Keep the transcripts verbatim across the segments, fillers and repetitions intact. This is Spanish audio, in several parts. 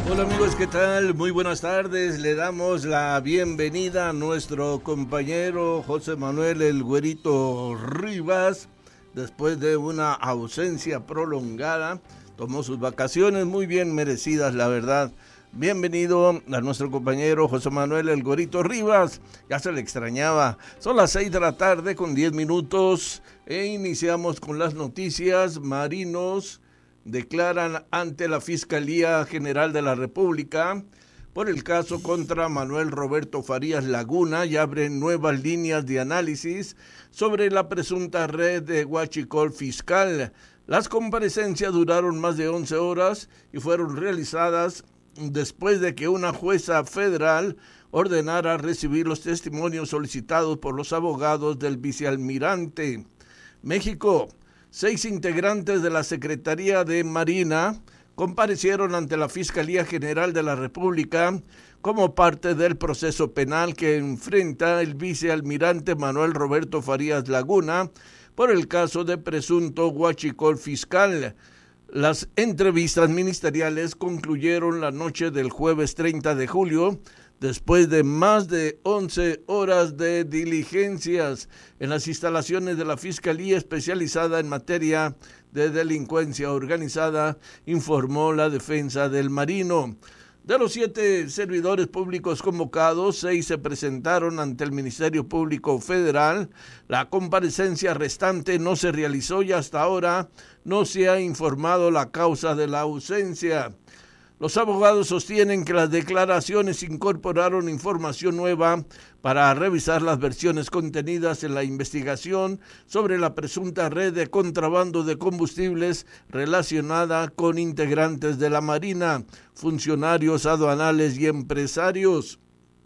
Hola amigos, ¿qué tal? Muy buenas tardes. Le damos la bienvenida a nuestro compañero José Manuel El Güerito Rivas. Después de una ausencia prolongada, tomó sus vacaciones muy bien merecidas, la verdad. Bienvenido a nuestro compañero José Manuel El Güerito Rivas. Ya se le extrañaba. Son las seis de la tarde con diez minutos e iniciamos con las noticias. Marinos declaran ante la Fiscalía General de la República por el caso contra Manuel Roberto Farías Laguna y abren nuevas líneas de análisis sobre la presunta red de huachicol fiscal. Las comparecencias duraron más de once horas y fueron realizadas después de que una jueza federal ordenara recibir los testimonios solicitados por los abogados del vicealmirante. México. Seis integrantes de la Secretaría de Marina comparecieron ante la Fiscalía General de la República como parte del proceso penal que enfrenta el vicealmirante Manuel Roberto Farías Laguna por el caso de presunto huachicol fiscal. Las entrevistas ministeriales concluyeron la noche del jueves treinta de julio, después de más de once horas de diligencias en las instalaciones de la Fiscalía Especializada en Materia de Delincuencia Organizada, informó la defensa del marino. De los siete servidores públicos convocados, seis se presentaron ante el Ministerio Público Federal. La comparecencia restante no se realizó y hasta ahora no se ha informado la causa de la ausencia. Los abogados sostienen que las declaraciones incorporaron información nueva para revisar las versiones contenidas en la investigación sobre la presunta red de contrabando de combustibles relacionada con integrantes de la Marina, funcionarios aduanales y empresarios.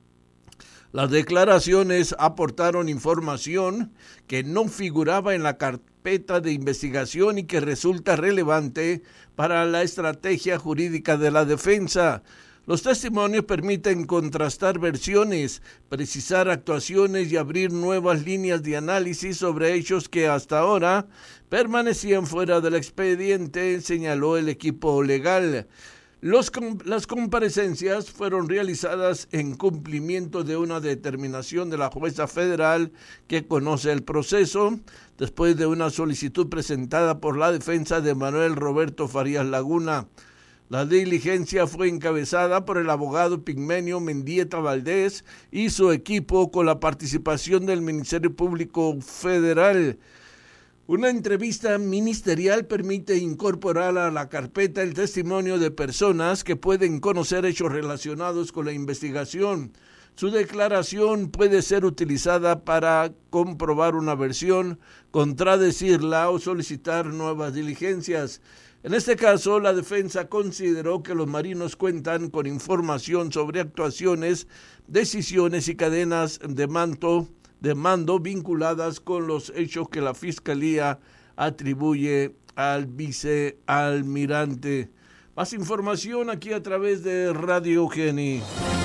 Las declaraciones aportaron información que no figuraba en la carpeta de investigación y que resulta relevante para la estrategia jurídica de la defensa. Los testimonios permiten contrastar versiones, precisar actuaciones y abrir nuevas líneas de análisis sobre hechos que hasta ahora permanecían fuera del expediente, señaló el equipo legal. Los, las comparecencias fueron realizadas en cumplimiento de una determinación de la jueza federal que conoce el proceso, después de una solicitud presentada por la defensa de Manuel Roberto Farías Laguna. La diligencia fue encabezada por el abogado Pigmenio Mendieta Valdés y su equipo con la participación del Ministerio Público Federal. Una entrevista ministerial permite incorporar a la carpeta el testimonio de personas que pueden conocer hechos relacionados con la investigación. Su declaración puede ser utilizada para comprobar una versión, contradecirla o solicitar nuevas diligencias. En este caso, la defensa consideró que los marinos cuentan con información sobre actuaciones, decisiones y cadenas de mando de mando vinculadas con los hechos que la Fiscalía atribuye al vicealmirante. Más información aquí a través de Radio Geni.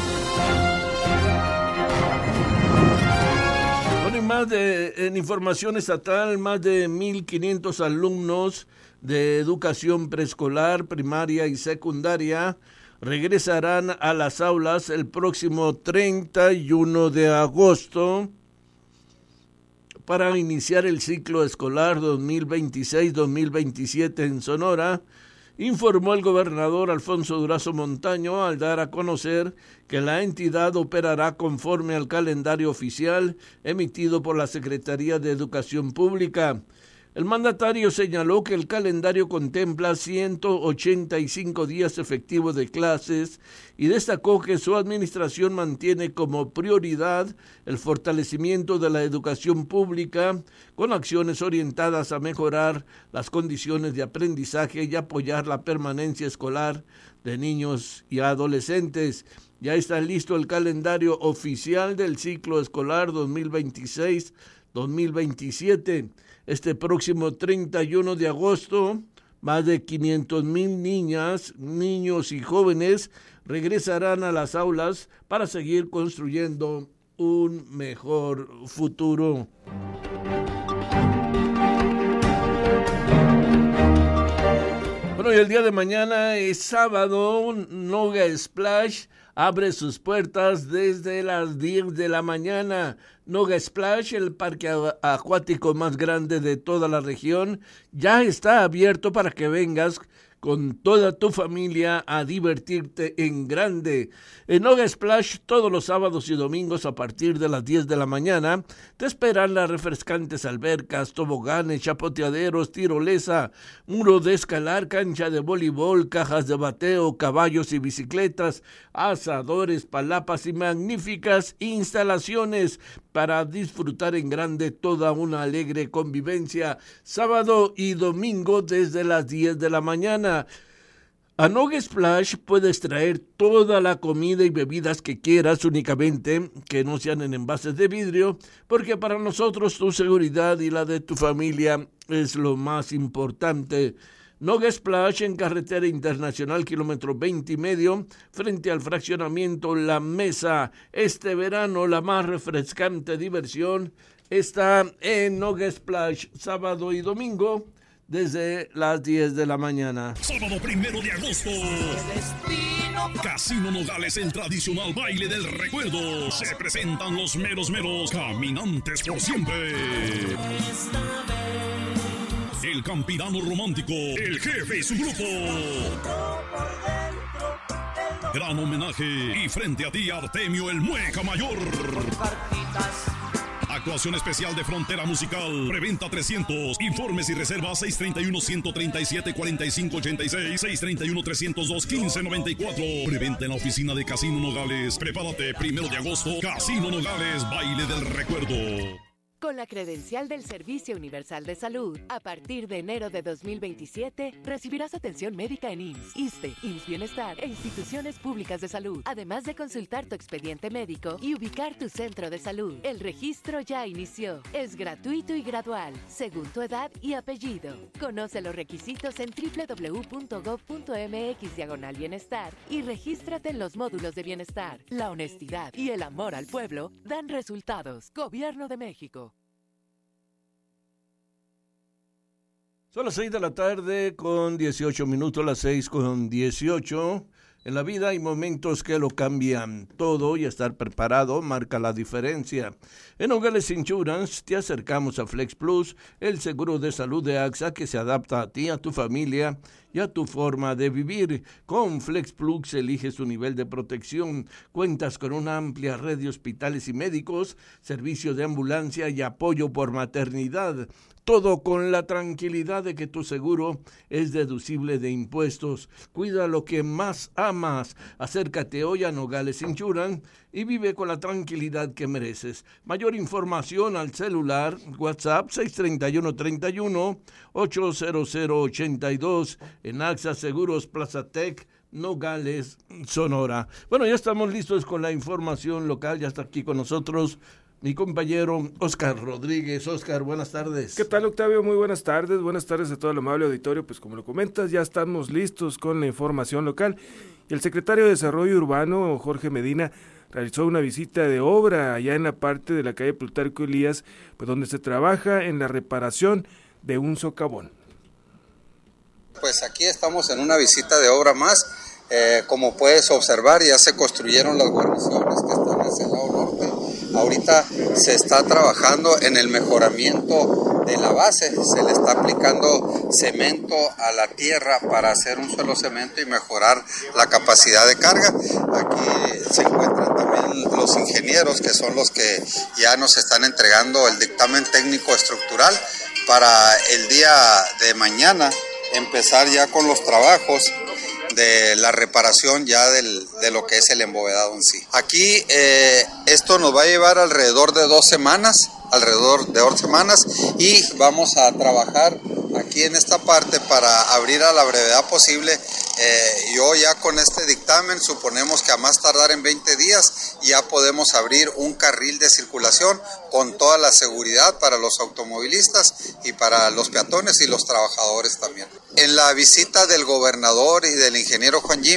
Bueno, y más de, en información estatal, más de mil quinientos alumnos de educación preescolar, primaria y secundaria regresarán a las aulas el próximo treinta y uno de agosto para iniciar el ciclo escolar dos mil veintiséis dos mil veintisiete en Sonora, informó el gobernador Alfonso Durazo Montaño al dar a conocer que la entidad operará conforme al calendario oficial emitido por la Secretaría de Educación Pública. El mandatario señaló que el calendario contempla ciento ochenta y cinco días efectivos de clases y destacó que su administración mantiene como prioridad el fortalecimiento de la educación pública con acciones orientadas a mejorar las condiciones de aprendizaje y apoyar la permanencia escolar de niños y adolescentes. Ya está listo el calendario oficial del ciclo escolar dos mil veintiséis dos mil veintisiete. Este próximo treinta y uno de agosto, más de quinientos mil niñas, niños y jóvenes regresarán a las aulas para seguir construyendo un mejor futuro. Bueno, y el día de mañana es sábado. Noga Splash abre sus puertas desde las diez de la mañana. Noga Splash, el parque acuático más grande de toda la región, ya está abierto para que vengas con toda tu familia a divertirte en grande. En Noga Splash, todos los sábados y domingos a partir de las diez de la mañana, te esperan las refrescantes albercas, toboganes, chapoteaderos, tirolesa, muro de escalar, cancha de voleibol, cajas de bateo, caballos y bicicletas, asadores, palapas y magníficas instalaciones para disfrutar en grande toda una alegre convivencia, sábado y domingo desde las diez de la mañana. A Noga Splash puedes traer toda la comida y bebidas que quieras, únicamente que no sean en envases de vidrio, porque para nosotros tu seguridad y la de tu familia es lo más importante. Noga Splash en carretera internacional kilómetro veinte y medio, frente al fraccionamiento La Mesa. Este verano la más refrescante diversión está en Noga Splash, sábado y domingo desde las diez de la mañana. Sábado primero de agosto. Casino Nogales, el tradicional baile del recuerdo. Se presentan los meros meros caminantes por siempre. El campirano romántico, el jefe y su grupo. Gran homenaje y frente a ti Artemio el Mueca Mayor. Actuación especial de Frontera Musical. Preventa trescientos. Informes y reservas seis treinta y uno, ciento treinta y siete, cuarenta y cinco ochenta y seis. seis treinta y uno, trescientos dos, quince noventa y cuatro. Preventa en la oficina de Casino Nogales. Prepárate, primero de agosto. Casino Nogales, baile del recuerdo. Con la credencial del Servicio Universal de Salud, a partir de enero de dos mil veintisiete, recibirás atención médica en I M S S, ISSSTE, I M S S Bienestar e instituciones públicas de salud, además de consultar tu expediente médico y ubicar tu centro de salud. El registro ya inició. Es gratuito y gradual, según tu edad y apellido. Conoce los requisitos en doble u doble u doble u punto gob punto eme equis diagonal bienestar y regístrate en los módulos de bienestar. La honestidad y el amor al pueblo dan resultados. Gobierno de México. Son las seis de la tarde con dieciocho minutos, las seis con dieciocho. En la vida hay momentos que lo cambian todo y estar preparado marca la diferencia. En Nogales Insurance te acercamos a Flex Plus, el seguro de salud de AXA que se adapta a ti, a tu familia y a tu forma de vivir. Con Flex Plus eliges tu nivel de protección, cuentas con una amplia red de hospitales y médicos, servicio de ambulancia y apoyo por maternidad. Todo con la tranquilidad de que tu seguro es deducible de impuestos. Cuida lo que más amas. Acércate hoy a Nogales Insurance y vive con la tranquilidad que mereces. Mayor información al celular, WhatsApp seis treinta y uno, treinta y uno, ochocientos ochenta y dos en AXA Seguros Plaza Tech, Nogales, Sonora. Bueno, ya estamos listos con la información local. Ya está aquí con nosotros mi compañero Oscar Rodríguez. Oscar, buenas tardes. ¿Qué tal, Octavio? Muy buenas tardes. Buenas tardes a todo el amable auditorio. Pues como lo comentas, ya estamos listos con la información local. Y el secretario de Desarrollo Urbano, Jorge Medina, realizó una visita de obra allá en la parte de la calle Plutarco Elías, pues donde se trabaja en la reparación de un socavón. Pues aquí estamos en una visita de obra más. Eh, como puedes observar, ya se construyeron las guarniciones que están en ese lado norte. Ahorita se está trabajando en el mejoramiento de la base, se le está aplicando cemento a la tierra para hacer un solo cemento y mejorar la capacidad de carga. Aquí se encuentran también los ingenieros, que son los que ya nos están entregando el dictamen técnico estructural para el día de mañana empezar ya con los trabajos de la reparación ya del, de lo que es el embovedado en sí. Aquí eh, esto nos va a llevar alrededor de dos semanas, alrededor de dos semanas y vamos a trabajar aquí en esta parte para abrir a la brevedad posible. Eh, yo ya con este dictamen suponemos que a más tardar en veinte días ya podemos abrir un carril de circulación con toda la seguridad para los automovilistas y para los peatones y los trabajadores también. En la visita del gobernador y del ingeniero Juan Jim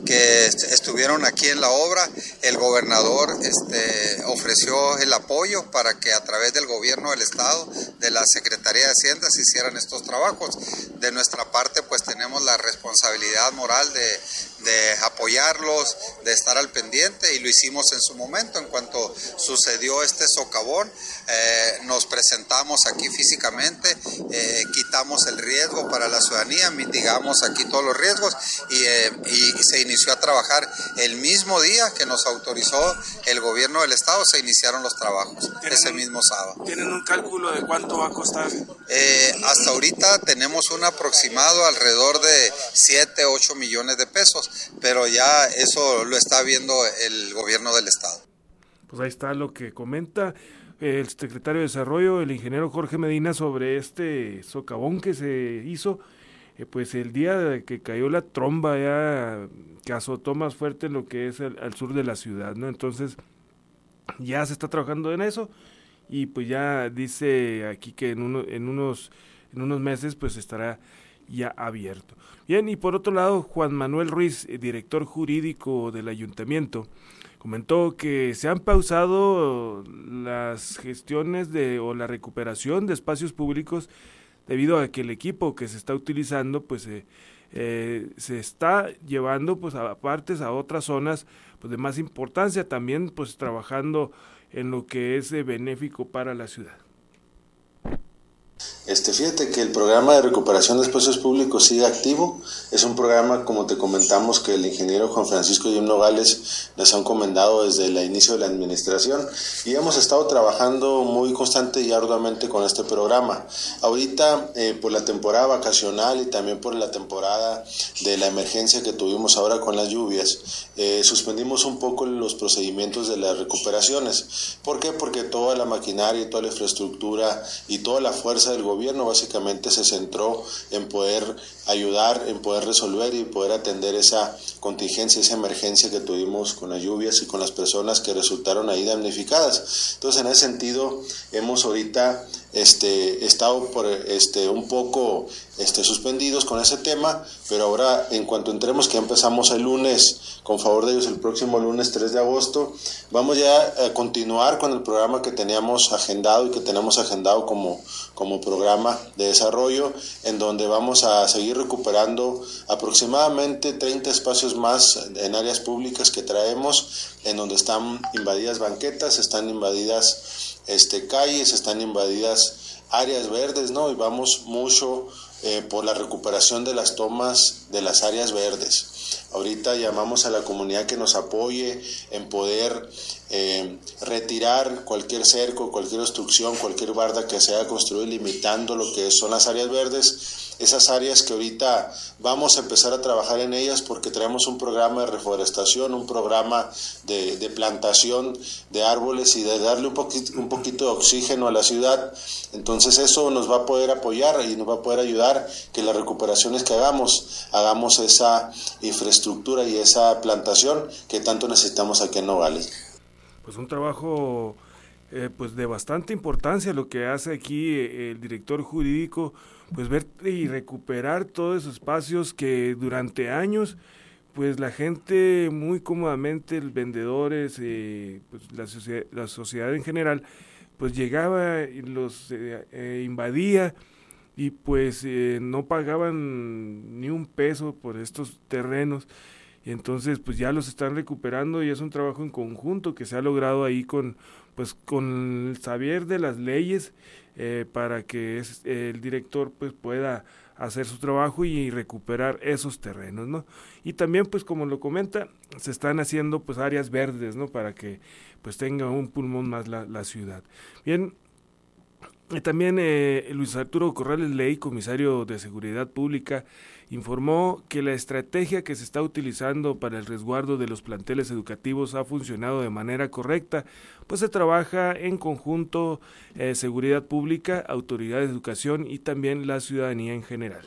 que estuvieron aquí en la obra. El gobernador este, ofreció el apoyo para que a través del gobierno del estado, de la Secretaría de Hacienda, se hicieran estos trabajos. De nuestra parte, pues tenemos la responsabilidad moral de, de apoyarlos, de estar al pendiente, y lo hicimos en su momento. En cuanto sucedió este socavón, eh, nos presentamos aquí físicamente, eh, quitamos el riesgo para la ciudadanía, mitigamos aquí todos los riesgos y, eh, y se inició a trabajar el mismo día que nos autorizó el gobierno del estado. Se iniciaron los trabajos ese mismo sábado. ¿Tienen un cálculo de cuánto va a costar? Eh, hasta ahorita tenemos un aproximado alrededor de siete, ocho millones de pesos, pero ya eso lo está viendo el gobierno del estado. Pues ahí está lo que comenta el secretario de Desarrollo, el ingeniero Jorge Medina, sobre este socavón que se hizo, eh, pues el día de que cayó la tromba ya que azotó más fuerte en lo que es el, al sur de la ciudad, ¿no? Entonces ya se está trabajando en eso y pues ya dice aquí que en, uno, en, unos, en unos meses pues estará ya abierto. Bien, y por otro lado, Juan Manuel Ruiz, director jurídico del ayuntamiento, comentó que se han pausado las gestiones de o la recuperación de espacios públicos debido a que el equipo que se está utilizando pues eh, eh, se está llevando pues a partes a otras zonas pues de más importancia, también pues trabajando en lo que es eh, benéfico para la ciudad. Este, fíjate que el programa de recuperación de espacios públicos sigue activo. Es un programa, como te comentamos, que el ingeniero Juan Francisco Jim Nogales nos ha encomendado desde el inicio de la administración y hemos estado trabajando muy constante y arduamente con este programa. Ahorita, eh, por la temporada vacacional y también por la temporada de la emergencia que tuvimos ahora con las lluvias, eh, suspendimos un poco los procedimientos de las recuperaciones. ¿Por qué? Porque toda la maquinaria y toda la infraestructura y toda la fuerza del gobierno básicamente se centró en poder ayudar, en poder resolver y poder atender esa contingencia, esa emergencia que tuvimos con las lluvias y con las personas que resultaron ahí damnificadas. Entonces, en ese sentido, hemos ahorita este, estado por, este, un poco este, suspendidos con ese tema, pero ahora, en cuanto entremos, que empezamos el lunes, con favor de ellos, el próximo lunes tres de agosto, vamos ya a continuar con el programa que teníamos agendado y que tenemos agendado como, como programa de desarrollo, en donde vamos a seguir recuperando aproximadamente treinta espacios más en áreas públicas que traemos, en donde están invadidas banquetas, están invadidas este, calles, están invadidas áreas verdes, ¿no? Y vamos mucho eh, por la recuperación de las tomas de las áreas verdes. Ahorita llamamos a la comunidad que nos apoye en poder eh, retirar cualquier cerco, cualquier obstrucción, cualquier barda que se haya construido limitando lo que son las áreas verdes. Esas áreas que ahorita vamos a empezar a trabajar en ellas porque traemos un programa de reforestación, un programa de, de plantación de árboles y de darle un poquito, un poquito de oxígeno a la ciudad. Entonces eso nos va a poder apoyar y nos va a poder ayudar que las recuperaciones que hagamos, hagamos esa infraestructura y esa plantación que tanto necesitamos aquí en Nogales. Pues un trabajo eh, pues de bastante importancia lo que hace aquí eh, el director jurídico, pues ver y recuperar todos esos espacios que durante años pues la gente muy cómodamente, los vendedores, eh, pues la sociedad, la sociedad en general, pues llegaba y los eh, eh, invadía y pues eh, no pagaban ni un peso por estos terrenos. Y entonces pues ya los están recuperando y es un trabajo en conjunto que se ha logrado ahí con pues con el saber de las leyes eh, para que es, eh, el director pues pueda hacer su trabajo y recuperar esos terrenos, ¿no? Y también pues como lo comenta, se están haciendo pues áreas verdes, ¿no? Para que pues tenga un pulmón más la, la ciudad. Bien. Y también eh, Luis Arturo Corrales Ley, comisario de Seguridad Pública, informó que la estrategia que se está utilizando para el resguardo de los planteles educativos ha funcionado de manera correcta, pues se trabaja en conjunto eh, Seguridad Pública, Autoridad de Educación y también la ciudadanía en general.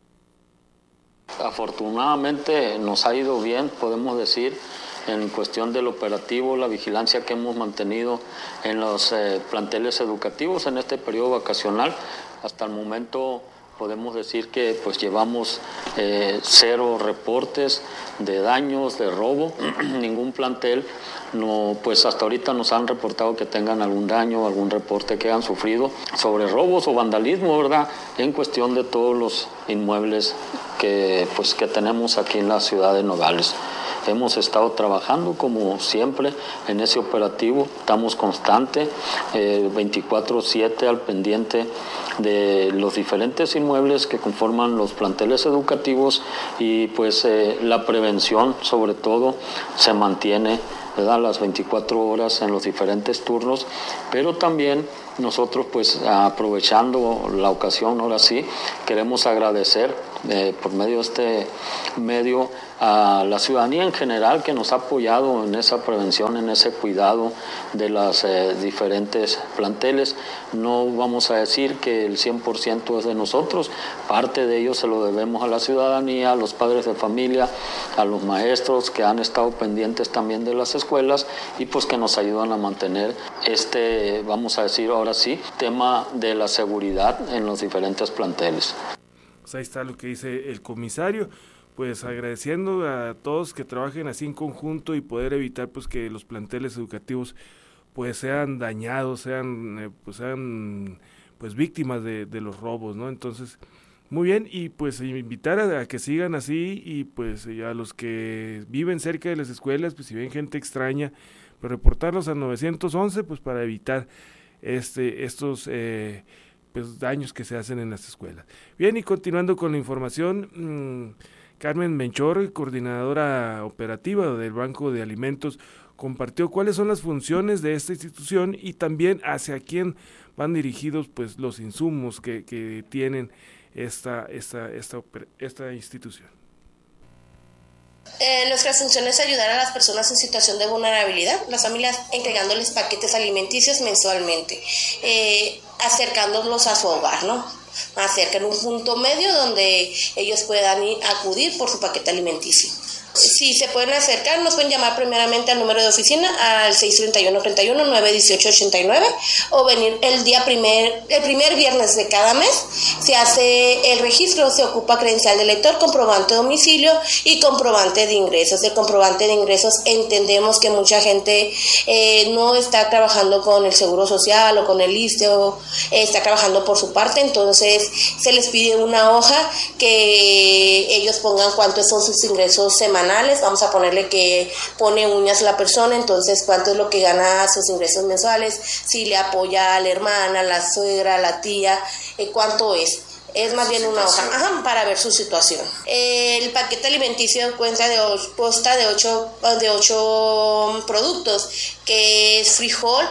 Afortunadamente nos ha ido bien, podemos decir, en cuestión del operativo, la vigilancia que hemos mantenido en los eh, planteles educativos en este periodo vacacional. Hasta el momento podemos decir que pues llevamos eh, cero reportes de daños, de robo, ningún plantel, no, pues hasta ahorita nos han reportado que tengan algún daño, algún reporte que han sufrido sobre robos o vandalismo, ¿verdad? En cuestión de todos los inmuebles que, pues, que tenemos aquí en la ciudad de Nogales. Hemos estado trabajando como siempre en ese operativo, estamos constantes, eh, veinticuatro siete al pendiente de los diferentes inmuebles que conforman los planteles educativos y pues eh, la prevención sobre todo se mantiene, ¿verdad? Las veinticuatro horas en los diferentes turnos, pero también nosotros pues aprovechando la ocasión, ahora sí, queremos agradecer eh, por medio de este medio a la ciudadanía en general que nos ha apoyado en esa prevención, en ese cuidado de las eh, diferentes planteles. No vamos a decir que el cien por ciento es de nosotros, parte de ello se lo debemos a la ciudadanía, a los padres de familia, a los maestros que han estado pendientes también de las escuelas y pues que nos ayudan a mantener este, vamos a decir ahora sí, tema de la seguridad en los diferentes planteles. Pues ahí está lo que dice el comisario. Pues agradeciendo a todos que trabajen así en conjunto y poder evitar pues que los planteles educativos pues sean dañados, sean eh, pues sean pues víctimas de, de los robos, ¿no? Entonces, muy bien, y pues invitar a, a que sigan así y pues a los que viven cerca de las escuelas, pues si ven gente extraña, pues reportarlos al nueve once pues para evitar este estos eh, pues daños que se hacen en las escuelas. Bien, y continuando con la información, mmm, Carmen Menchor, coordinadora operativa del Banco de Alimentos, compartió cuáles son las funciones de esta institución y también hacia quién van dirigidos pues los insumos que, que tienen esta, esta, esta, esta institución. Eh, nuestra función es ayudar a las personas en situación de vulnerabilidad, las familias entregándoles paquetes alimenticios mensualmente, eh, acercándolos a su hogar, ¿no? Acerca en un punto medio donde ellos puedan ir, acudir por su paquete alimenticio. Si se pueden acercar, nos pueden llamar primeramente al número de oficina al seis treinta y uno treinta y uno nueve dieciocho ochenta y nueve o venir el día primer el primer viernes de cada mes. Se hace el registro, se ocupa credencial de lector, comprobante de domicilio y comprobante de ingresos. El comprobante de ingresos entendemos que mucha gente eh, no está trabajando con el Seguro Social o con el I S S S T E o eh, está trabajando por su parte, entonces se les pide una hoja que ellos pongan cuántos son sus ingresos semanales. Vamos a ponerle que pone uñas la persona, entonces cuánto es lo que gana sus ingresos mensuales, si le apoya a la hermana, a la suegra, a la tía, eh, cuánto es. Es más bien una hoja ajá, para ver su situación. El paquete alimenticio cuenta de ocho, consta de ocho, de ocho productos, que es frijol,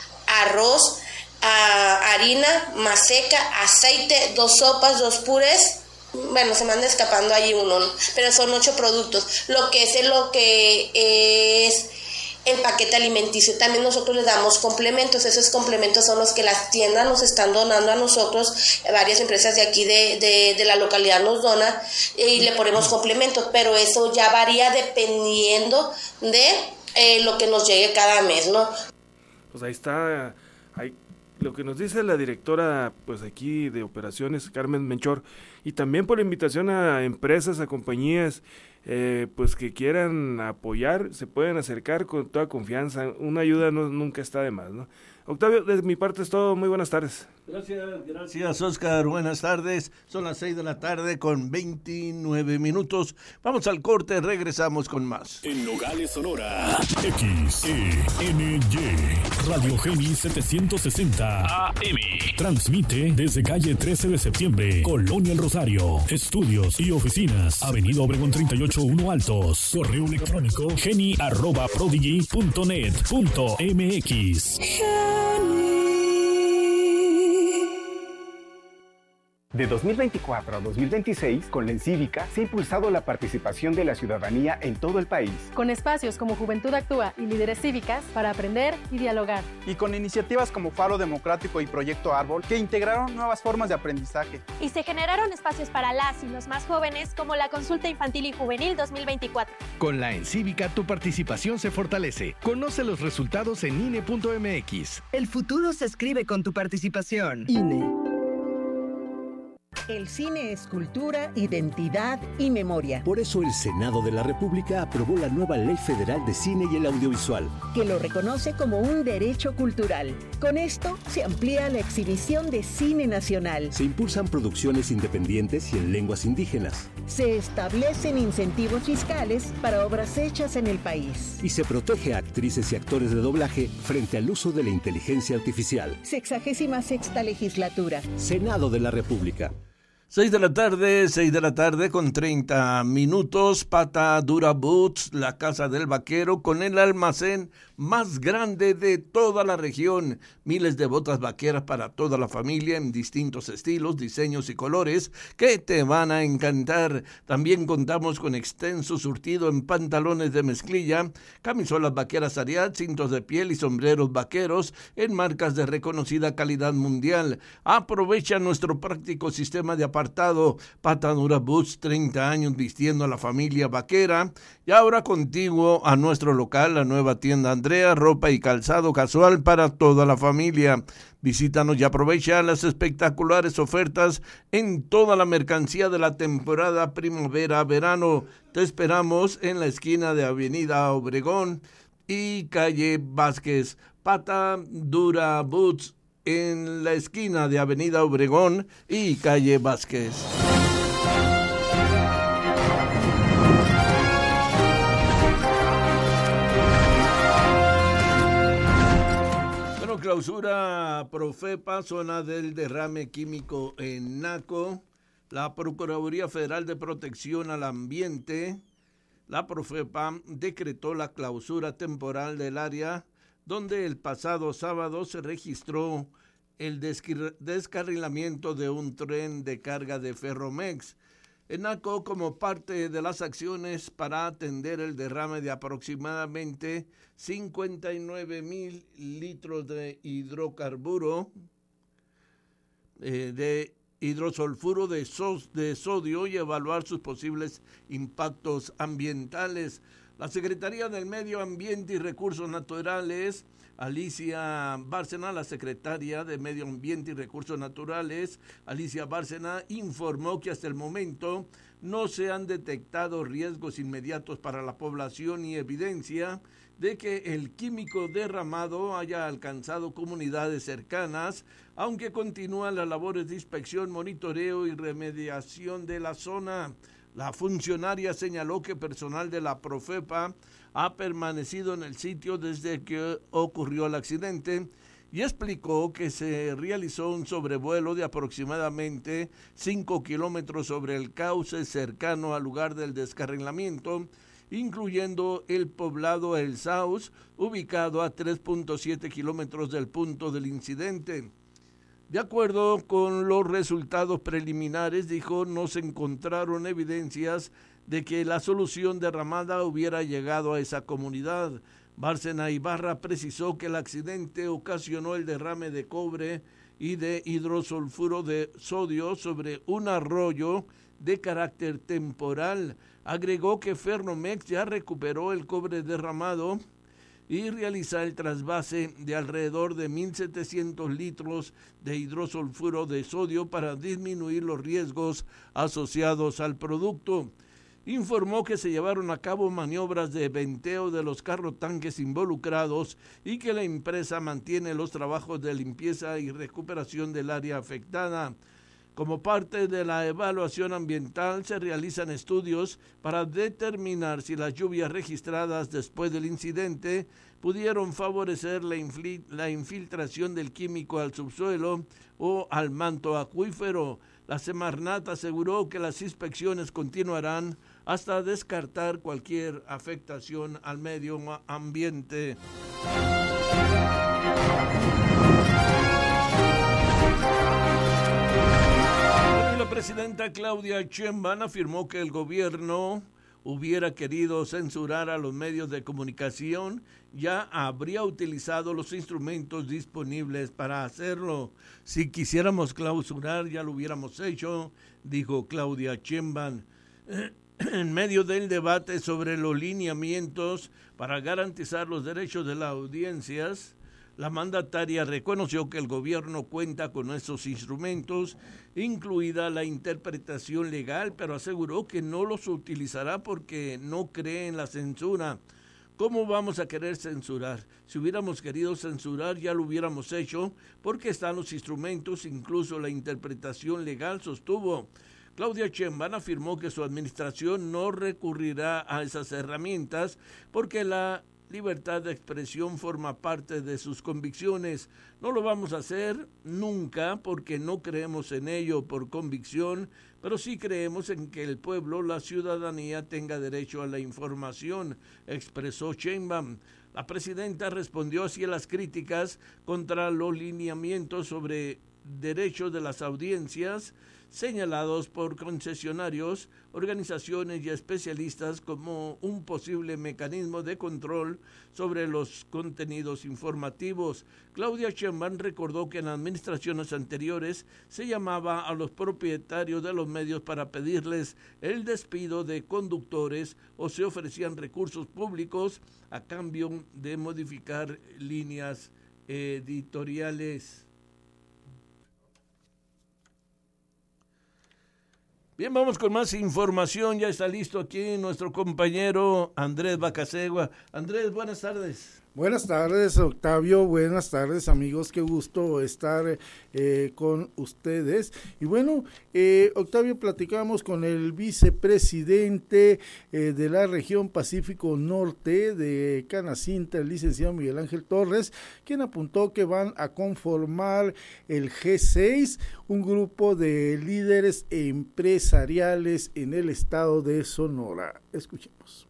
arroz, a, harina, maseca, aceite, dos sopas, dos purés. Bueno, se me anda escapando allí uno, ¿no? Pero son ocho productos. Lo que es lo que es el paquete alimenticio, también nosotros le damos complementos. Esos complementos son los que las tiendas nos están donando a nosotros, varias empresas de aquí de, de, de la localidad nos donan y le ponemos complementos, pero eso ya varía dependiendo de eh, lo que nos llegue cada mes, ¿no? Pues ahí está, ahí lo que nos dice la directora pues aquí de operaciones, Carmen Menchor, y también por la invitación a empresas, a compañías eh, pues que quieran apoyar, se pueden acercar con toda confianza, una ayuda no, nunca está de más, ¿no? Octavio, de mi parte es todo, muy buenas tardes. Gracias, gracias Oscar, buenas tardes, son las seis de la tarde con veintinueve minutos, vamos al corte, regresamos con más. En Nogales, Sonora, X E N Y, Radio Geni setecientos sesenta A M, transmite desde calle trece de septiembre, Colonia El Rosario, estudios y oficinas, Avenida Obregón treinta y ocho uno Altos, correo electrónico geni arroba prodigy punto net punto m x. De dos mil veinticuatro a dos mil veintiséis, con la Encívica se ha impulsado la participación de la ciudadanía en todo el país. Con espacios como Juventud Actúa y Líderes Cívicas para aprender y dialogar. Y con iniciativas como Faro Democrático y Proyecto Árbol que integraron nuevas formas de aprendizaje. Y se generaron espacios para las y los más jóvenes como la Consulta Infantil y Juvenil dos mil veinticuatro. Con la Encívica tu participación se fortalece. Conoce los resultados en I N E punto m x. El futuro se escribe con tu participación. I N E. El cine es cultura, identidad y memoria. Por eso el Senado de la República aprobó la nueva Ley Federal de Cine y el Audiovisual, que lo reconoce como un derecho cultural. Con esto se amplía la exhibición de cine nacional. Se impulsan producciones independientes y en lenguas indígenas. Se establecen incentivos fiscales para obras hechas en el país. Y se protege a actrices y actores de doblaje frente al uso de la inteligencia artificial. Sexagésima sexta legislatura. Senado de la República. Seis de la tarde, seis de la tarde con treinta minutos. Pata Dura Boots, la casa del vaquero con el almacén más grande de toda la región. Miles de botas vaqueras para toda la familia en distintos estilos, diseños y colores que te van a encantar. También contamos con extenso surtido en pantalones de mezclilla, camisolas vaqueras Ariat, cintos de piel y sombreros vaqueros en marcas de reconocida calidad mundial. Aprovecha nuestro práctico sistema de apartado. Pata Dura Boots, treinta años vistiendo a la familia vaquera. Y ahora contiguo a nuestro local, la nueva tienda Andrea, ropa y calzado casual para toda la familia. Visítanos y aprovecha las espectaculares ofertas en toda la mercancía de la temporada primavera-verano. Te esperamos en la esquina de Avenida Obregón y calle Vázquez. Pata Dura Boots en la esquina de Avenida Obregón y calle Vázquez. Clausura Profepa, zona del derrame químico en Naco. La Procuraduría Federal de Protección al Ambiente, la Profepa, decretó la clausura temporal del área donde el pasado sábado se registró el descarrilamiento de un tren de carga de Ferromex en Naco como parte de las acciones para atender el derrame de aproximadamente cincuenta y nueve mil litros de hidrocarburo, eh, de hidrosulfuro de, so, de sodio y evaluar sus posibles impactos ambientales. La Secretaría del Medio Ambiente y Recursos Naturales, Alicia Bárcena, la secretaria de Medio Ambiente y Recursos Naturales, Alicia Bárcena, informó que hasta el momento no se han detectado riesgos inmediatos para la población y evidencia de que el químico derramado haya alcanzado comunidades cercanas, aunque continúan las labores de inspección, monitoreo y remediación de la zona. La funcionaria señaló que personal de la Profepa ha permanecido en el sitio desde que ocurrió el accidente y explicó que se realizó un sobrevuelo de aproximadamente cinco kilómetros sobre el cauce cercano al lugar del descarrilamiento, incluyendo el poblado El Saus, ubicado a tres punto siete kilómetros del punto del incidente. De acuerdo con los resultados preliminares, dijo, no se encontraron evidencias de que la solución derramada hubiera llegado a esa comunidad. Bárcena Ibarra precisó que el accidente ocasionó el derrame de cobre y de hidrosulfuro de sodio sobre un arroyo de carácter temporal. Agregó que Ferromex ya recuperó el cobre derramado y realiza el trasvase de alrededor de mil setecientos litros de hidrosulfuro de sodio para disminuir los riesgos asociados al producto. Informó que se llevaron a cabo maniobras de venteo de los carrotanques involucrados y que la empresa mantiene los trabajos de limpieza y recuperación del área afectada. Como parte de la evaluación ambiental, se realizan estudios para determinar si las lluvias registradas después del incidente pudieron favorecer la, infil- la infiltración del químico al subsuelo o al manto acuífero. La Semarnat aseguró que las inspecciones continuarán hasta descartar cualquier afectación al medio ambiente. La presidenta Claudia Sheinbaum afirmó que el gobierno hubiera querido censurar a los medios de comunicación, ya habría utilizado los instrumentos disponibles para hacerlo. Si quisiéramos clausurar, ya lo hubiéramos hecho, dijo Claudia Sheinbaum. En medio del debate sobre los lineamientos para garantizar los derechos de las audiencias, La mandataria reconoció que el gobierno cuenta con esos instrumentos, incluida la interpretación legal, pero aseguró que no los utilizará porque no cree en la censura. ¿Cómo vamos a querer censurar? Si hubiéramos querido censurar ya lo hubiéramos hecho, porque están los instrumentos, incluso la interpretación legal, sostuvo. Claudia Sheinbaum afirmó que su administración no recurrirá a esas herramientas porque la libertad de expresión forma parte de sus convicciones. No lo vamos a hacer nunca porque no creemos en ello por convicción, pero sí creemos en que el pueblo, la ciudadanía, tenga derecho a la información, expresó Sheinbaum. La presidenta respondió así a las críticas contra los lineamientos sobre derechos de las audiencias señalados por concesionarios, organizaciones y especialistas como un posible mecanismo de control sobre los contenidos informativos. Claudia Sheinbaum recordó que en administraciones anteriores se llamaba a los propietarios de los medios para pedirles el despido de conductores o se ofrecían recursos públicos a cambio de modificar líneas editoriales. Bien, vamos con más información. Ya está listo aquí nuestro compañero Andrés Bacasegua. Andrés, buenas tardes. Buenas tardes, Octavio. Buenas tardes, amigos. Qué gusto estar eh, con ustedes. Y bueno, eh, Octavio, platicamos con el vicepresidente eh, de la región Pacífico Norte de Canacintra, el licenciado Miguel Ángel Torres, quien apuntó que van a conformar el G seis, un grupo de líderes empresariales en el estado de Sonora. Escuchemos.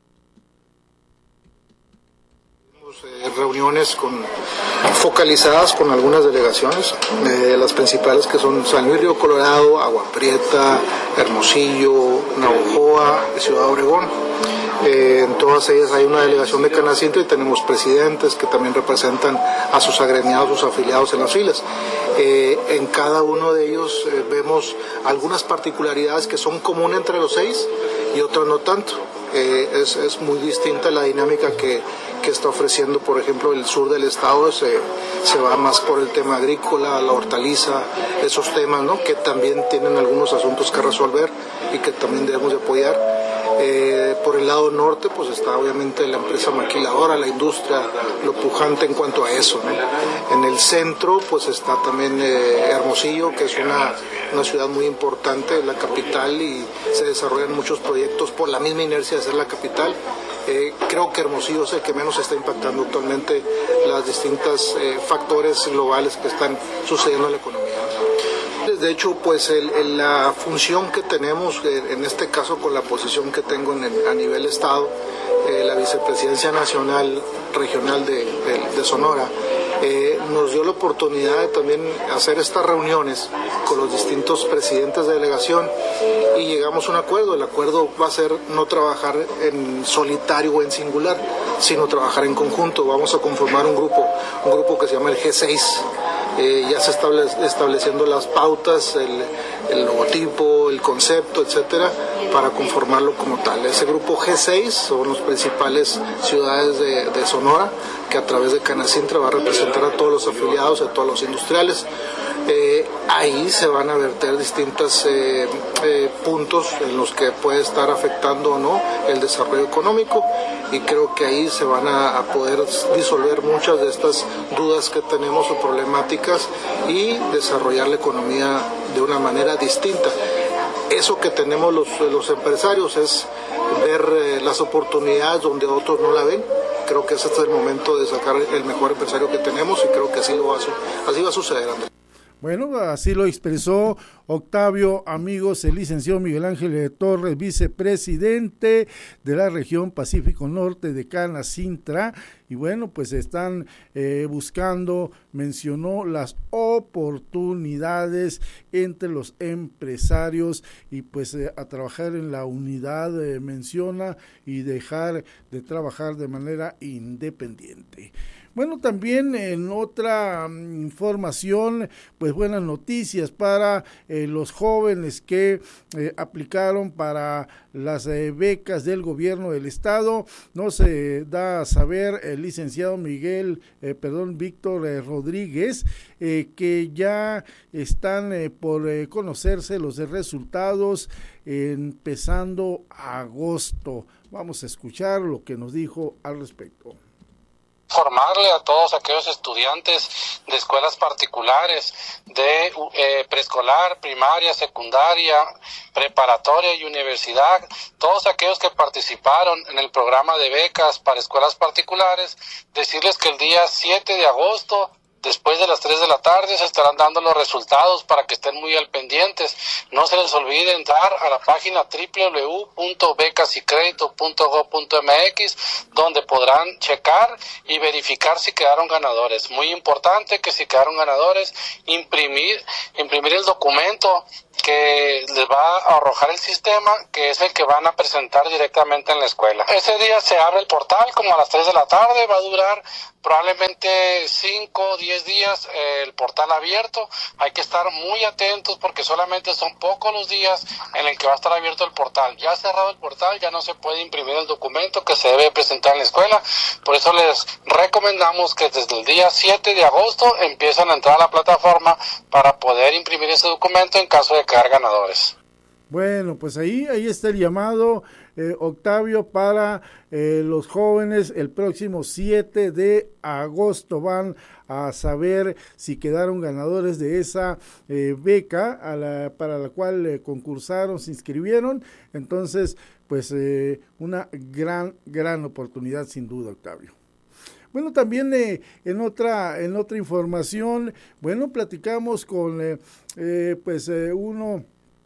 Eh, reuniones con, focalizadas con algunas delegaciones, eh, las principales que son San Luis Río Colorado, Agua Prieta, Hermosillo, Navojoa, Ciudad Obregón. Eh, en todas ellas hay una delegación de Canacintra y tenemos presidentes que también representan a sus agremiados, sus afiliados en las filas. Eh, en cada uno de ellos eh, vemos algunas particularidades que son comunes entre los seis y otras no tanto. Eh, es, es muy distinta la dinámica que, que está ofreciendo, por ejemplo, el sur del estado. Se, se va más por el tema agrícola, la hortaliza, esos temas, ¿no?, que también tienen algunos asuntos que resolver y que también debemos de apoyar. Eh, por el lado norte, pues está obviamente la empresa maquiladora, la industria, lo pujante en cuanto a eso, ¿no? En el centro, pues está también eh, Hermosillo, que es una, una ciudad muy importante, la capital, y se desarrollan muchos proyectos por la misma inercia de ser la capital. Eh, creo que Hermosillo es el que menos está impactando actualmente los distintos eh, factores globales que están sucediendo en la economía. De hecho, pues el, el, la función que tenemos, eh, en este caso con la posición que tengo en el, a nivel Estado, eh, la Vicepresidencia Nacional Regional de, de, de Sonora, eh, nos dio la oportunidad de también hacer estas reuniones con los distintos presidentes de delegación y llegamos a un acuerdo. El acuerdo va a ser no trabajar en solitario o en singular, sino trabajar en conjunto. Vamos a conformar un grupo, un grupo que se llama el G seis. Eh, ya se estable, estableciendo las pautas, el, el logotipo, el concepto, etcétera, para conformarlo como tal. Ese grupo G seis son las principales ciudades de, de Sonora, que a través de Canacintra va a representar a todos los afiliados, a todos los industriales. Eh, ahí se van a verter distintos eh, eh, puntos en los que puede estar afectando o no el desarrollo económico, y creo que ahí se van a, a poder disolver muchas de estas dudas que tenemos o problemáticas y desarrollar la economía de una manera distinta. Eso que tenemos los, los empresarios es ver eh, las oportunidades donde otros no la ven. Creo que ese es el momento de sacar el mejor empresario que tenemos y creo que así, lo va, a, así va a suceder, Andrés. Bueno, así lo expresó Octavio, amigos, el licenciado Miguel Ángel Torres, vicepresidente de la región Pacífico Norte de Canacintra. Y bueno, pues están eh, buscando, mencionó, las oportunidades entre los empresarios y pues eh, a trabajar en la unidad, eh, menciona, y dejar de trabajar de manera independiente. Bueno, también en otra um, información, pues buenas noticias para eh, los jóvenes que eh, aplicaron para las eh, becas del gobierno del estado. No se da a saber el el licenciado Miguel, eh, perdón, Víctor eh, Rodríguez, eh, que ya están eh, por eh, conocerse los resultados eh, empezando agosto. Vamos a escuchar lo que nos dijo al respecto. Formarle a todos aquellos estudiantes de escuelas particulares, de eh, preescolar, primaria, secundaria, preparatoria y universidad, todos aquellos que participaron en el programa de becas para escuelas particulares, decirles que el día siete de agosto, después de las tres de la tarde, se estarán dando los resultados para que estén muy al pendientes. No se les olvide entrar a la página doble u doble u doble u punto becas y crédito punto gob punto eme equis, donde podrán checar y verificar si quedaron ganadores. Muy importante que si quedaron ganadores, imprimir, imprimir el documento que les va a arrojar el sistema, que es el que van a presentar directamente en la escuela. Ese día se abre el portal como a las tres de la tarde, va a durar probablemente cinco o diez días eh, el portal abierto. Hay que estar muy atentos porque solamente son pocos los días en el que va a estar abierto el portal. Ya cerrado el portal, ya no se puede imprimir el documento que se debe presentar en la escuela. Por eso les recomendamos que desde el día siete de agosto empiezan a entrar a la plataforma para poder imprimir ese documento en caso de quedar ganadores. Bueno, pues ahí, ahí está el llamado, eh, Octavio, para eh, los jóvenes. El próximo siete de agosto van a saber si quedaron ganadores de esa eh, beca a la, para la cual eh, concursaron, se inscribieron. Entonces, pues eh, una gran, gran oportunidad sin duda, Octavio. Bueno, también eh, en otra en otra información, bueno, platicamos con eh, eh, pues eh, uno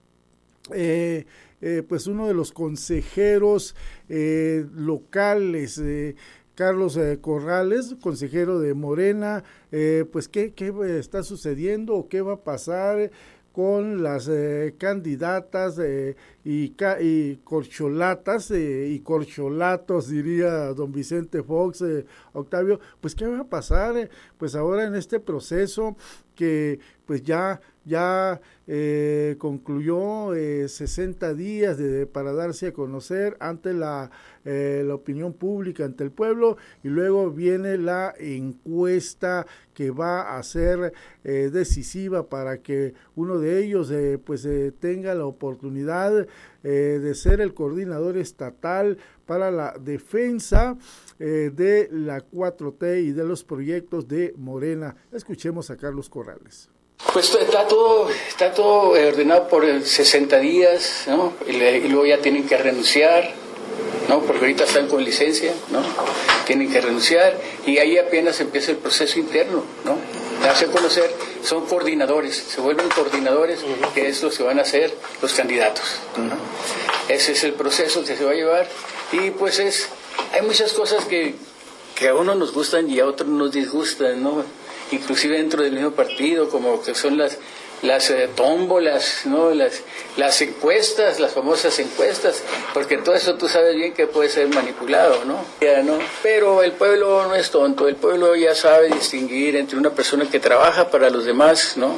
eh, eh, pues uno de los consejeros eh, locales, eh, Carlos eh, Corrales, consejero de Morena. Eh, pues qué qué está sucediendo o qué va a pasar con las eh, candidatas eh, y, ca y corcholatas eh, y corcholatos, diría don Vicente Fox, eh, Octavio. Pues qué va a pasar eh, pues ahora en este proceso que pues ya ya eh, concluyó eh, sesenta días de, para darse a conocer ante la, eh, la opinión pública, ante el pueblo, y luego viene la encuesta que va a ser eh, decisiva para que uno de ellos eh, pues eh, tenga la oportunidad eh, de ser el coordinador estatal para la defensa eh, de la cuatro T y de los proyectos de Morena. Escuchemos a Carlos Corrales. Pues está todo, está todo ordenado por sesenta días, ¿no? Y, le, y luego ya tienen que renunciar, ¿no? Porque ahorita están con licencia, ¿no? Tienen que renunciar y ahí apenas empieza el proceso interno, ¿no? Darse a conocer, son coordinadores, se vuelven coordinadores, uh-huh. que es lo que van a hacer los candidatos, ¿no? Uh-huh. Ese es el proceso que se va a llevar y pues es, hay muchas cosas que, que a uno nos gustan y a otros nos disgustan, ¿no? Inclusive dentro del mismo partido, como que son las las eh, tómbolas, ¿no? Las las encuestas, las famosas encuestas, porque todo eso tú sabes bien que puede ser manipulado, ¿no? Ya, ¿no? Pero el pueblo no es tonto, el pueblo ya sabe distinguir entre una persona que trabaja para los demás, ¿no?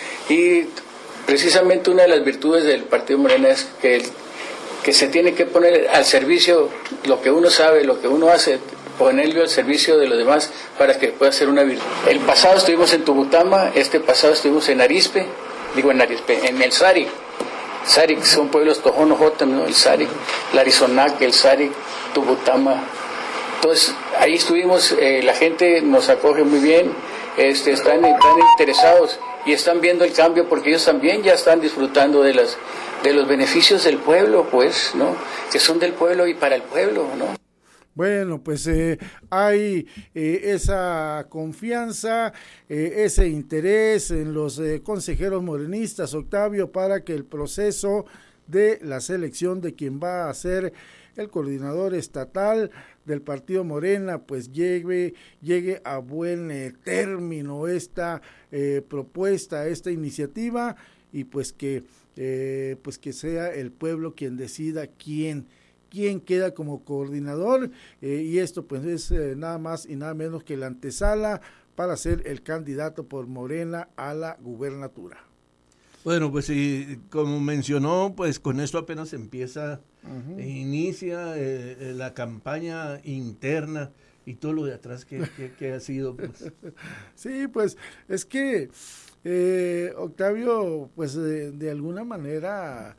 Y precisamente una de las virtudes del Partido Morena es que, que se tiene que poner al servicio lo que uno sabe, lo que uno hace, ponerlo al servicio de los demás para que pueda ser una virtud. El pasado estuvimos en Tubutama, este pasado estuvimos en Arizpe, digo en Arizpe, en el Sari. Sari, son pueblos Tojonojotam, ¿no? El Sari, el Arizonac, el Sari, Tubutama. Entonces, ahí estuvimos, eh, la gente nos acoge muy bien, este, están, están interesados y están viendo el cambio porque ellos también ya están disfrutando de las de los beneficios del pueblo, pues, ¿no? Que son del pueblo y para el pueblo, ¿no? Bueno, pues eh, hay eh, esa confianza, eh, ese interés en los eh, consejeros morenistas, Octavio, para que el proceso de la selección de quien va a ser el coordinador estatal del Partido Morena, pues llegue, llegue a buen eh, término esta eh, propuesta, esta iniciativa, y pues que, eh, pues que sea el pueblo quien decida quién quién queda como coordinador, eh, y esto pues es eh, nada más y nada menos que la antesala para ser el candidato por Morena a la gubernatura. Bueno, pues y como mencionó, pues con esto apenas empieza, uh-huh. e inicia eh, la campaña interna y todo lo de atrás que, que, que ha sido. Pues. Sí, pues es que eh, Octavio, pues de, de alguna manera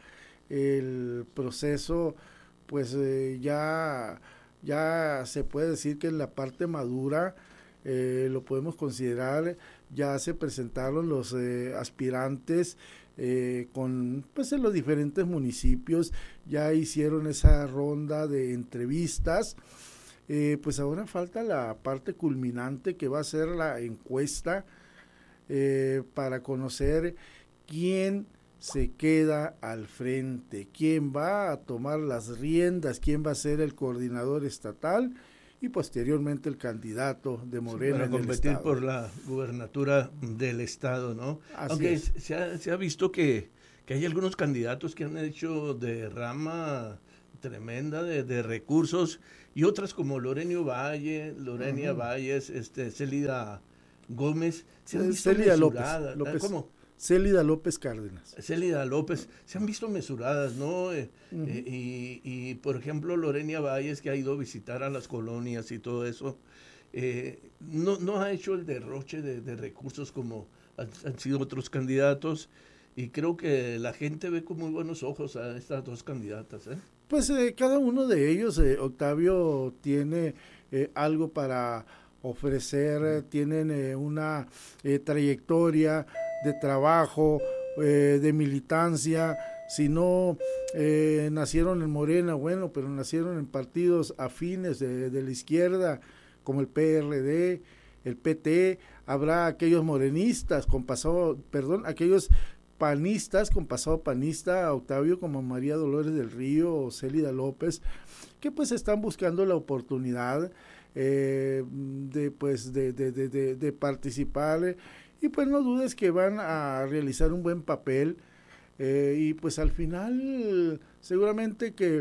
el proceso, pues eh, ya, ya se puede decir que en la parte madura eh, lo podemos considerar, ya se presentaron los eh, aspirantes eh, con, pues en los diferentes municipios, ya hicieron esa ronda de entrevistas. Eh, pues ahora falta la parte culminante que va a ser la encuesta eh, para conocer quién se queda al frente, quién va a tomar las riendas, quién va a ser el coordinador estatal y posteriormente el candidato de Morena. Sí, para en competir el por la gubernatura del estado, ¿no? Así Aunque es. se ha, se ha visto que, que hay algunos candidatos que han hecho derrama tremenda de, de recursos y otras como Lorenio Valle, Lorenia uh-huh. Valles, este, Célida Gómez, se han visto Célida mesuradas. López, López. ¿Cómo? Célida López Cárdenas. Célida López, se han visto mesuradas, ¿no? Eh, uh-huh. eh, y, y, por ejemplo, Lorenia Valles, que ha ido a visitar a las colonias y todo eso, eh, no, no ha hecho el derroche de, de recursos como han, han sido otros candidatos, y creo que la gente ve con muy buenos ojos a estas dos candidatas, ¿eh? Pues eh, cada uno de ellos, eh, Octavio, tiene eh, algo para ofrecer, eh, tienen eh, una eh, trayectoria de trabajo, eh, de militancia. Si no eh, nacieron en Morena, bueno, pero nacieron en partidos afines de, de la izquierda, como el P R D, el P T. Habrá aquellos morenistas con pasado, perdón, aquellos panistas con pasado panista, Octavio, como María Dolores del Río o Célida López, que pues están buscando la oportunidad eh, de pues de, de, de, de, de participar, y pues no dudes que van a realizar un buen papel, eh, y pues al final seguramente que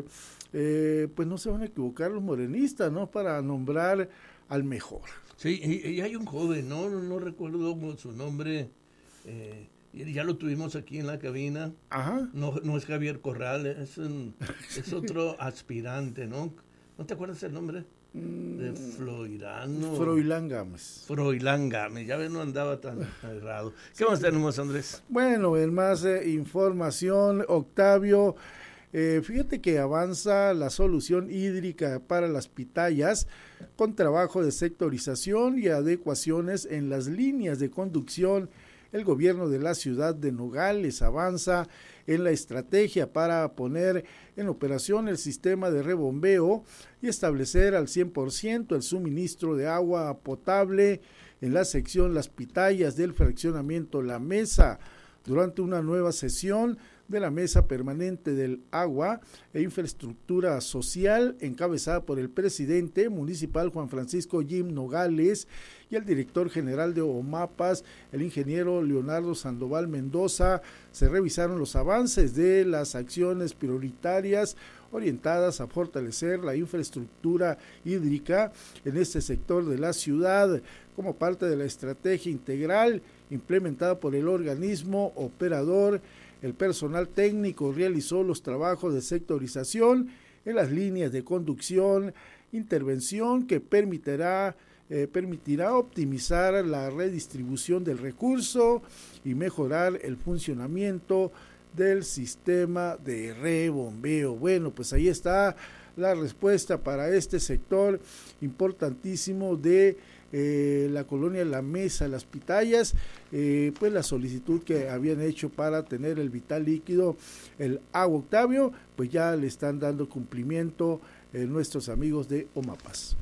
eh, pues no se van a equivocar los morenistas, ¿no? Para nombrar al mejor. Sí, y, y hay un joven, no, no, no recuerdo su nombre, eh, ya lo tuvimos aquí en la cabina. Ajá. No, no es Javier Corral, es, un, es otro aspirante, ¿no? ¿No te acuerdas el nombre? De Floirano. Froilán Gámez. Froilán Gámez, ya ves, no andaba tan errado. ¿Qué más tenemos, Andrés? Bueno, en más eh, información, Octavio, eh, fíjate que avanza la solución hídrica para las pitayas con trabajo de sectorización y adecuaciones en las líneas de conducción. El gobierno de la ciudad de Nogales avanza en la estrategia para poner en operación el sistema de rebombeo y establecer al cien por ciento el suministro de agua potable en la sección Las Pitayas del fraccionamiento La Mesa, durante una nueva sesión de la Mesa Permanente del Agua e Infraestructura Social, encabezada por el presidente municipal Juan Francisco Jim Nogales y el director general de OMAPAS, el ingeniero Leonardo Sandoval Mendoza. Se revisaron los avances de las acciones prioritarias orientadas a fortalecer la infraestructura hídrica en este sector de la ciudad, como parte de la estrategia integral implementada por el organismo operador. El personal técnico realizó los trabajos de sectorización en las líneas de conducción, intervención que permitirá, eh, permitirá optimizar la redistribución del recurso y mejorar el funcionamiento del sistema de rebombeo. Bueno, pues ahí está la respuesta para este sector importantísimo de Eh, la colonia La Mesa, Las Pitayas, eh, pues la solicitud que habían hecho para tener el vital líquido, el agua, Octavio, pues ya le están dando cumplimiento eh, nuestros amigos de OMAPAS.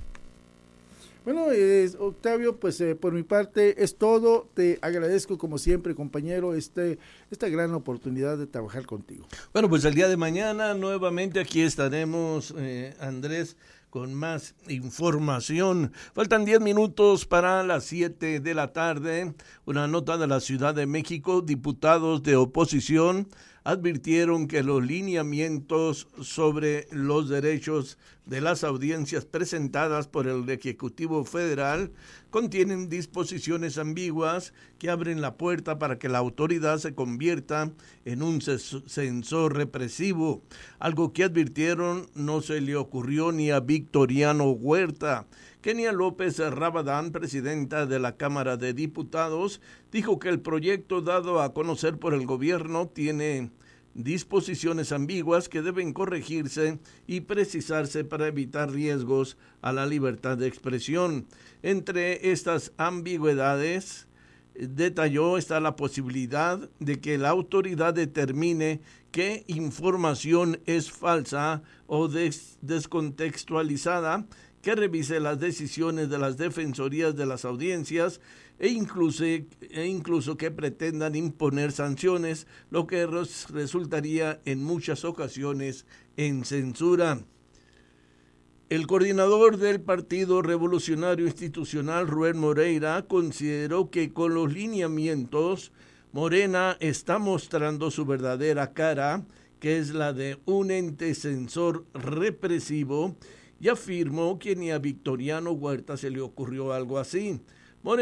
Bueno, eh, Octavio, pues eh, por mi parte es todo. Te agradezco como siempre, compañero, este esta gran oportunidad de trabajar contigo. Bueno, pues el día de mañana nuevamente aquí estaremos, eh, Andrés, con más información. Faltan diez minutos para las siete de la tarde. Una nota de la Ciudad de México. Diputados de oposición advirtieron que los lineamientos sobre los derechos de las audiencias presentadas por el Ejecutivo Federal contienen disposiciones ambiguas que abren la puerta para que la autoridad se convierta en un censor represivo, algo que advirtieron no se le ocurrió ni a Victoriano Huerta, Kenia López Rabadán, presidenta de la Cámara de Diputados, dijo que el proyecto dado a conocer por el gobierno tiene disposiciones ambiguas que deben corregirse y precisarse para evitar riesgos a la libertad de expresión. Entre estas ambigüedades, detalló, está la posibilidad de que la autoridad determine qué información es falsa o des- descontextualizada, que revise las decisiones de las defensorías de las audiencias e incluso, e incluso que pretendan imponer sanciones, lo que res- resultaría en muchas ocasiones en censura. El coordinador del Partido Revolucionario Institucional, Rubén Moreira, consideró que con los lineamientos, Morena está mostrando su verdadera cara, que es la de un ente censor represivo, y afirmó que ni a Victoriano Huerta se le ocurrió algo así.